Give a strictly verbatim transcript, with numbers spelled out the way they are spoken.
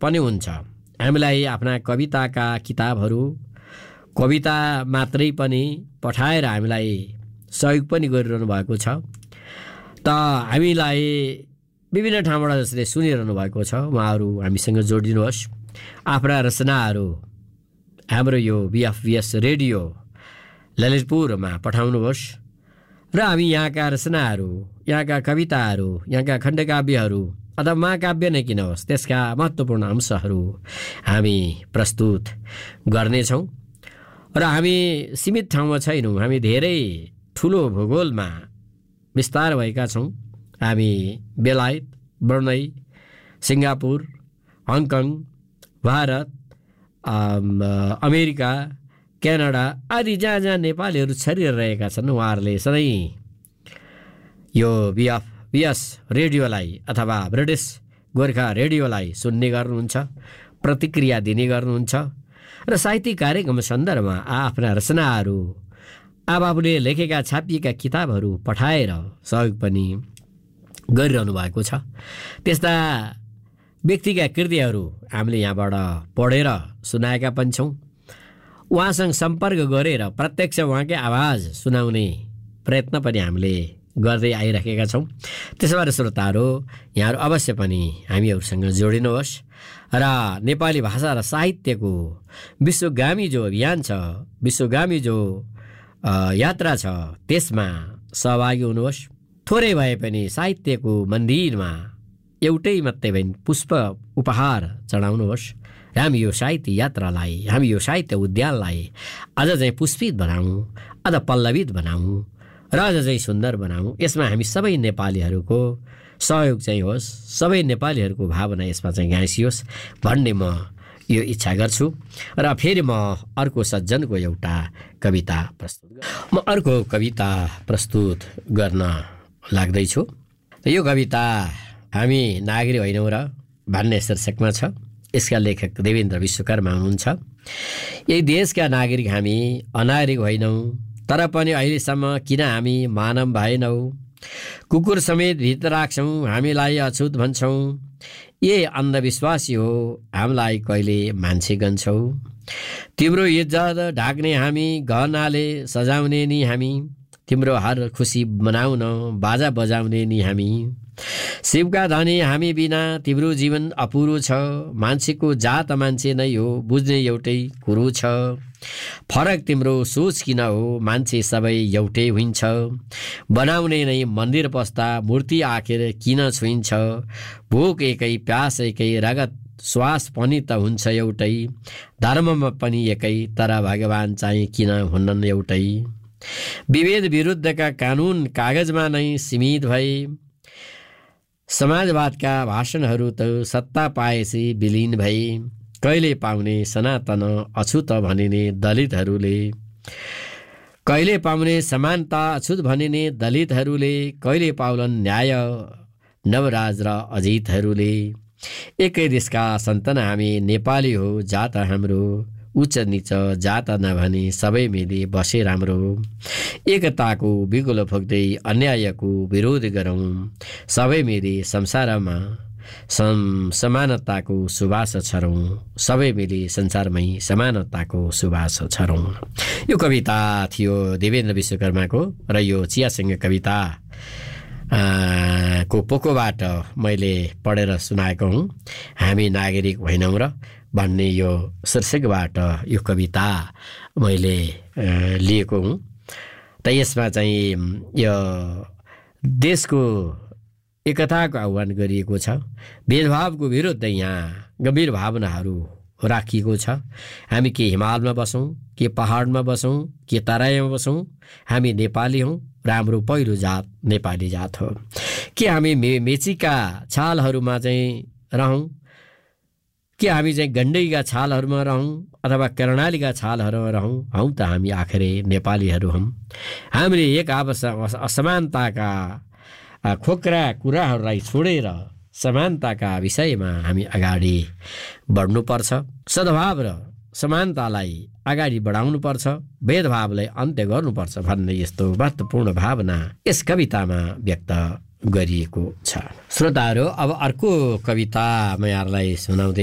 पनि हुन्छ। हामीलाई आफ्ना कविताका किताबहरू कविता मात्रै पनि पठाएर हामीलाई सहयोग पनि गरिरहनु भएको छ। त हामीलाई विभिन्न ठाउँबाट जसले सुनिरहनु भएको छ उहाँहरू हामीसँग जोडिनुहोस्। आफ्ना रचनाहरू हाम्रो यो बिएफबिएस रेडियो ललितपुरमा पठाउनुहोस् र हामी यहाँका रचनाहरू, यहाँका कविताहरू, यहाँका खण्डकाव्यहरू अथवा महाकाव्य नै किन होस् त्यसका महत्त्वपूर्ण अंशहरू हामी प्रस्तुत गर्नेछौँ। र हामी सीमित ठाउँमा छैनौँ, हामी धेरै ठुलो भूगोलमा विस्तार भएका छौँ। हामी बेलायत, Brunei, Singapore, Hong Kong, Bharat, America, Canada आदि जहाँ जहाँ नेपालीहरू छरिरहेका छन् उहाँहरूले सधैँ यो बिएफबिएस रेडियोलाई अथवा ब्रिटिस गोर्खा रेडियोलाई सुन्ने गर्नुहुन्छ, प्रतिक्रिया दिने गर्नुहुन्छ र साहित्यिक कार्यक्रम सन्दर्भमा आफ्ना रचनाहरू, आफूले लेखेका छापिएका किताबहरू पठाएर सहयोग पनि गरिरहनु भएको छ। त्यस्ता व्यक्तिका कृतिहरू हामीले यहाँबाट पढेर सुनाएका पनि छौँ। उहाँसँग सम्पर्क गरेर प्रत्यक्ष उहाँकै आवाज सुनाउने प्रयत्न पनि हामीले गर्दै आइरहेका छौँ। त्यसो भएर श्रोताहरू यहाँहरू अवश्य पनि हामीहरूसँग जोडिनुहोस् र नेपाली भाषा र साहित्यको विश्वगामी जो अभियान छ, विश्वगामी जो यात्रा छ त्यसमा सहभागी हुनुहोस्। थोरै भए पनि साहित्यको मन्दिरमा एउटै मात्रै भए पुष्प उपहार चढाउनुहोस्। हामी यो साहित्य यात्रालाई, हामी यो साहित्य उद्यानलाई अझ चाहिँ पुष्पित बनाऊँ, अझ पल्लवित बनाऊँ र अझ चाहिँ सुन्दर बनाऊँ। यसमा हामी सबै नेपालीहरूको सहयोग चाहिँ होस्, सबै नेपालीहरूको भावना यसमा चाहिँ गाँसियोस् भन्ने म यो इच्छा गर्छु। र फेरि म अर्को सज्जनको एउटा कविता प्रस्तुत म अर्को कविता प्रस्तुत गर्न लाग्दैछु। यो कविता हामी नागरिक होइनौँ र भन्ने शीर्षकमा छ। यसका लेखक देवेन्द्र विश्वकर्मा हुनुहुन्छ। यही देशका नागरिक हामी अनागरिक होइनौँ, तर पनि अहिलेसम्म किन हामी मानव भएनौँ? कुकुर समेत भित्र राख्छौँ, हामीलाई अछुत भन्छौँ। ए अन्धविश्वासी हो, हामीलाई कहिले मान्छे गन्छौ? तिम्रो इज्जत ढाक्ने हामी, गहनाले सजाउने नि हामी, तिम्रो हर खुसी मनाउन बाजा बजाउने नि हामी। शिवका धनी हामी बिना तिम्रो जीवन अपुरो छ। मान्छेको जात मान्छे नै हो, बुझ्ने एउटै कुरो छ। फरक तिम्रो सोच किन हो, मान्छे सबै एउटै हुन्छ। बनाउने नै मन्दिर पस्दा मूर्ति आखिर किन छुइन्छ? भोक एकै, प्यास एकै, रगत श्वास पनि त हुन्छ एउटै। धर्ममा पनि एकै, तर भगवान चाहिँ किन हुनन् एउटै? विभेद विरुद्धका कानुन कागजमा नै सीमित भए। समाजवादका भाषणहरू त सत्ता पाएपछि विलिन भए। कहिले पाउने सनातन अछुत भनिने दलितहरूले, कहिले पाउने समानता अछुत भनिने दलितहरूले, कहिले पाउलन् न्याय नवराज र अजितहरूले। एकै देशका सन्तान हामी, नेपाली हो जात हाम्रो, उच्च निच जात नभनी सबै मिली बसे राम्रो। एकताको बिगुलो फुक्दै अन्यायको विरोध गरौँ, सबै मिली संसारमा सम समानताको सुवास छरौँ। सबै मिली संसारमै समानताको सुवास छरौँ। यो कविता थियो देवेन्द्र विश्वकर्माको र यो चियासँग कविता को पोकोबाट मैले पढेर सुनाएको हुँ। हामी नागरिक होइनौँ र भन्ने यो शीर्षकबाट यो कविता मैले लिएको हुँ। त यसमा चाहिँ यो देशको एकताको आह्वान गरिएको छ। भेदभावको विरुद्ध यहाँ गम्भीर भावनाहरू राखिएको छ। हामी के हिमालमा बसौँ, के पहाडमा बसौँ, के तराईमा बसौँ, हामी नेपाली हौँ र हाम्रो पहिलो जात नेपाली जात हो। के हामी मे मेचीका छालहरूमा चाहिँ रहौँ, के हामी चाहिँ गण्डकीका छालहरूमा रहौँ अथवा कर्णालीका छालहरूमा रहौँ, हौँ त हामी आखिरै नेपालीहरू हौँ। हामीले एक आपस असमानताका खोक्रा कुराहरूलाई छोडेर समानताका विषयमा हामी अगाडि बढ्नुपर्छ। सद्भाव र समानतालाई अगाडि बढाउनुपर्छ, भेदभावलाई अन्त्य गर्नुपर्छ भन्ने यस्तो महत्त्वपूर्ण भावना यस कवितामा व्यक्त गरिएको छ। श्रोताहरू, अब अर्को कविता म यहाँलाई सुनाउँदै